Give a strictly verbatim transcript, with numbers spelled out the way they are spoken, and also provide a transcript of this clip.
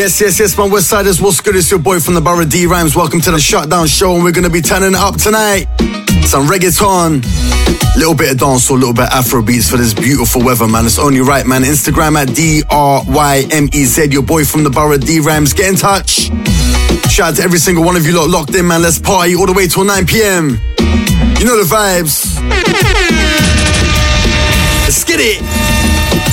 Yes, yes, yes, my West Siders, what's good? It's your boy from the Borough, D Rhymes. Welcome to the Shutdown Show, and we're going to be turning it up tonight. Some reggaeton, little bit of dancehall, a little bit of Afro beats for this beautiful weather, man. It's only right, man. Instagram at D R Y M E Z, your boy from the Borough, D Rhymes. Get in touch. Shout out to every single one of you lot locked in, man. Let's party all the way till nine p.m. You know the vibes. Let's get it.